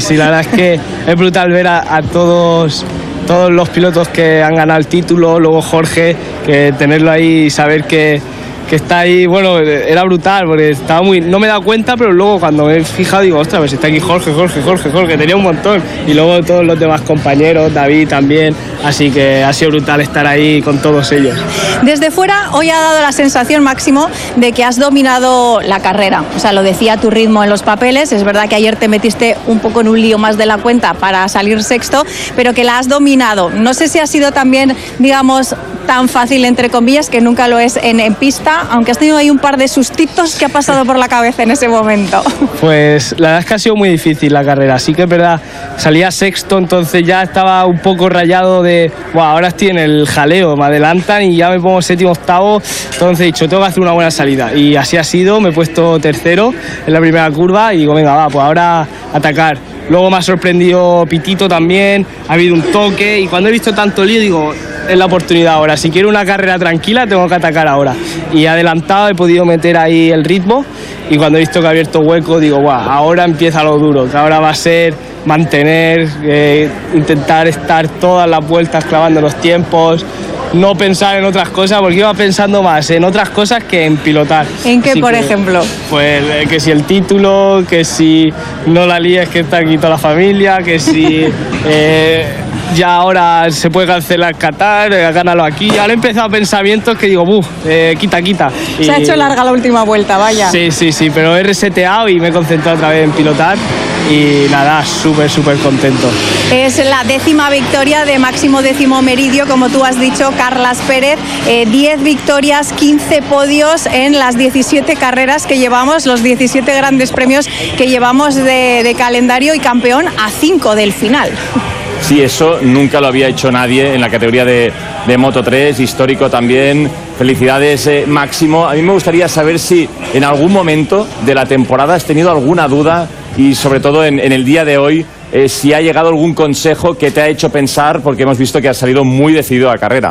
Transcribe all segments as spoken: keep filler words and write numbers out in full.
sí, la verdad es que es brutal ver a, a todos, todos los pilotos que han ganado el título, luego Jorge, que tenerlo ahí y saber que, que está ahí, bueno, era brutal, porque estaba muy, no me he dado cuenta, pero luego cuando me he fijado digo, ostras, pues está aquí Jorge, Jorge, Jorge, Jorge, tenía un montón, y luego todos los demás compañeros, David también, así que ha sido brutal estar ahí con todos ellos. Desde fuera, hoy ha dado la sensación, Máximo, de que has dominado la carrera, o sea, lo decía tu ritmo en los papeles, es verdad que ayer te metiste un poco en un lío más de la cuenta para salir sexto, pero que la has dominado. No sé si ha sido también, digamos, tan fácil, entre comillas, que nunca lo es en, en pista, aunque has tenido ahí un par de sustitos que ha pasado por la cabeza en ese momento. Pues la verdad es que ha sido muy difícil la carrera, sí que es verdad, salía sexto, entonces ya estaba un poco rayado de, wow, ahora estoy en el jaleo, me adelantan y ya me pongo séptimo, octavo, entonces he dicho, tengo que hacer una buena salida, y así ha sido, me he puesto tercero en la primera curva y digo, venga, va, pues ahora atacar. Luego me ha sorprendido Pitito también, ha habido un toque, y cuando he visto tanto lío digo, es la oportunidad ahora, si quiero una carrera tranquila tengo que atacar ahora, y adelantado he podido meter ahí el ritmo, y cuando he visto que ha abierto hueco digo, guau, ahora empieza lo duro, que ahora va a ser mantener, eh, intentar estar todas las vueltas clavando los tiempos, no pensar en otras cosas, porque iba pensando más en otras cosas que en pilotar. ¿En qué, Así por que, ejemplo? Pues eh, que si el título, que si no la líes que está aquí toda la familia, que si eh, ya ahora se puede cancelar Qatar, eh, gánalo aquí. Ahora he empezado pensamientos que digo, buf, eh, quita, quita. Y, se ha hecho larga la última vuelta, vaya. Sí, sí, sí, pero he reseteado y me he concentrado otra vez en pilotar. Y nada, súper, súper contento. Es la décima victoria de Máximo Décimo Meridio, como tú has dicho, Carlas Pérez. Eh, diez victorias, quince podios en las diecisiete carreras que llevamos, los diecisiete grandes premios que llevamos de, de calendario, y campeón a cinco del final. Sí, eso nunca lo había hecho nadie en la categoría de, de Moto tres, histórico también. Felicidades, eh, Máximo. A mí me gustaría saber si en algún momento de la temporada has tenido alguna duda, y sobre todo en, en el día de hoy, eh, si ha llegado algún consejo que te ha hecho pensar, porque hemos visto que has salido muy decidido a la carrera.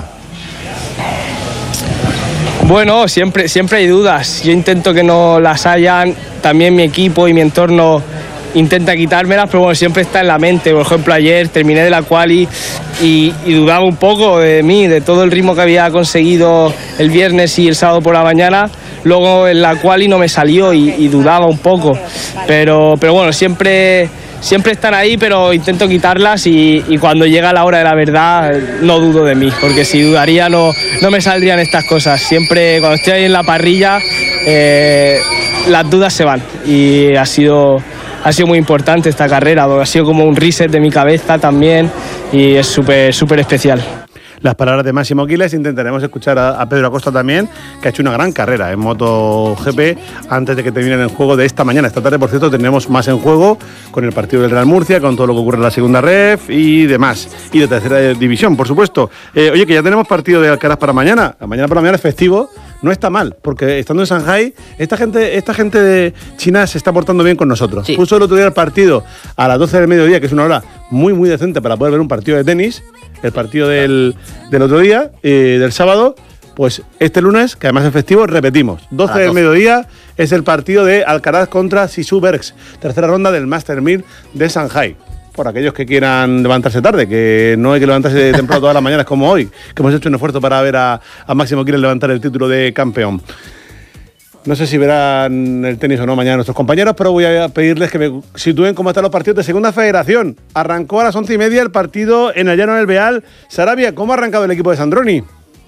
Bueno, siempre, siempre hay dudas. Yo intento que no las hayan. También mi equipo y mi entorno intenta quitármelas, pero bueno, siempre está en la mente. Por ejemplo, ayer terminé de la quali y, y dudaba un poco de mí, de todo el ritmo que había conseguido el viernes y el sábado por la mañana. Luego en la quali no me salió y, y dudaba un poco, pero, pero bueno, siempre, siempre están ahí, pero intento quitarlas, y, y cuando llega la hora de la verdad no dudo de mí, porque si dudaría no, no me saldrían estas cosas. Siempre cuando estoy ahí en la parrilla eh, las dudas se van, y ha sido... Ha sido muy importante esta carrera, ha sido como un reset de mi cabeza también, y es súper, súper especial. Las palabras de Máximo Quiles. Intentaremos escuchar a, a Pedro Acosta también, que ha hecho una gran carrera en MotoGP antes de que termine el juego de esta mañana. Esta tarde, por cierto, tendremos más en juego con el partido del Real Murcia, con todo lo que ocurre en la segunda ref y demás, y de tercera división, por supuesto. Eh, oye, que ya tenemos partido de Alcaraz para mañana. Mañana por la mañana es festivo. No está mal, porque estando en Shanghái, esta gente, esta gente de China se está portando bien con nosotros. Sí. Puso el otro día el partido a las doce del mediodía, que es una hora muy, muy decente para poder ver un partido de tenis, el partido del, del otro día, eh, del sábado. Pues este lunes, que además es festivo, repetimos. doce del mediodía es el partido de Alcaraz contra Sisu Bergs, tercera ronda del Master mil de Shanghái. Por aquellos que quieran levantarse tarde, que no hay que levantarse temprano todas las mañanas como hoy, que hemos hecho un esfuerzo para ver a, a Máximo Quiles levantar el título de campeón. No sé si verán el tenis o no mañana nuestros compañeros, pero voy a pedirles que me sitúen cómo están los partidos de Segunda Federación. Arrancó a las once y media el partido en el Llano del Beal. Sarabia, ¿cómo ha arrancado el equipo de Sandroni?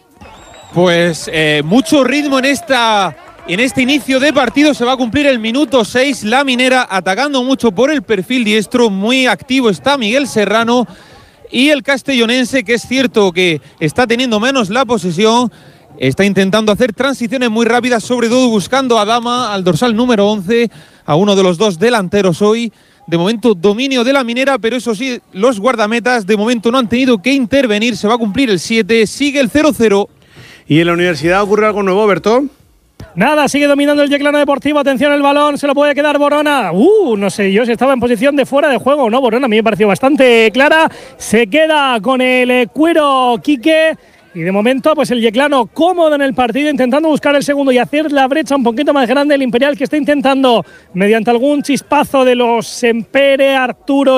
Pues eh, mucho ritmo en esta... En este inicio de partido. Se va a cumplir el minuto seis. La Minera atacando mucho por el perfil diestro. Muy activo está Miguel Serrano. Y el castellonense, que es cierto que está teniendo menos la posesión, está intentando hacer transiciones muy rápidas, sobre todo buscando a Dama, al dorsal número once, a uno de los dos delanteros hoy. De momento dominio de la Minera, pero eso sí, los guardametas de momento no han tenido que intervenir. Se va a cumplir el siete. Sigue el cero cero. ¿Y en la universidad ocurre algo nuevo, Berto? Nada, sigue dominando el Yeclano Deportivo. Atención, el balón, se lo puede quedar Borona. Uh, no sé yo si estaba en posición de fuera de juego o no. Borona a mí me pareció bastante clara. Se queda con el cuero Quique. Y de momento, pues el Yeclano cómodo en el partido, intentando buscar el segundo y hacer la brecha un poquito más grande. El Imperial, que está intentando, mediante algún chispazo de los Sempere, Arturo